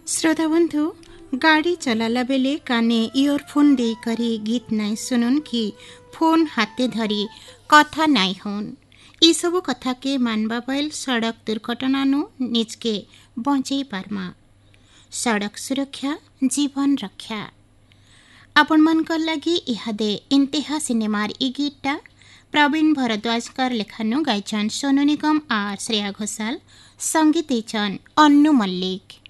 श्रोता बंधु गाड़ी चलाला बेले काने इयरफोन दे करी गीत नाई सुनुन कि फोन हाथे धरी कथा नाई होन। ई सब कथा के मानबा पाइल सड़क दुर्घटना नु निज के बंचई पारमा। सड़क सुरक्षा जीवन रक्षा। आपण मन कर लगी इहादे इंतेहा सिनेमार ई गीतटा प्रवीण भरद्वाजकर लेखानु गायचन सोनू निगम और श्रेया घोषाल, संगीत देचन अन्नू मल्लिक।